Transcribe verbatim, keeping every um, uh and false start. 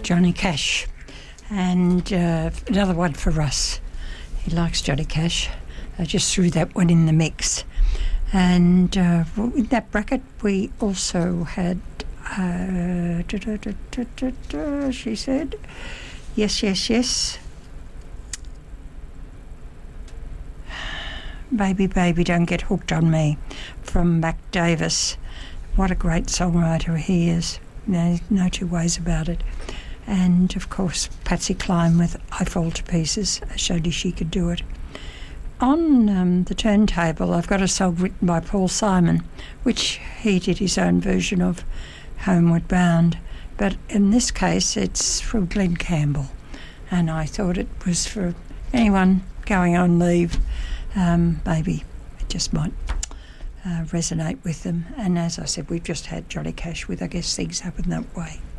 Johnny Cash. And uh, another one for Russ. He likes Johnny Cash. I just threw that one in the mix. And uh, in that bracket, we also had, uh, da, da, da, da, da, da, she said, yes, yes, yes. Baby, Baby, Don't Get Hooked on Me from Mac Davis. What a great songwriter he is. No, no two ways about it. And, of course, Patsy Cline with I Fall to Pieces. I showed you she could do it. On um, the turntable, I've got a song written by Paul Simon, which he did his own version of Homeward Bound. But in this case, it's from Glenn Campbell. And I thought it was for anyone going on leave. Um, maybe it just might uh, resonate with them. And as I said, we've just had Johnny Cash with I Guess Things Happen That Way.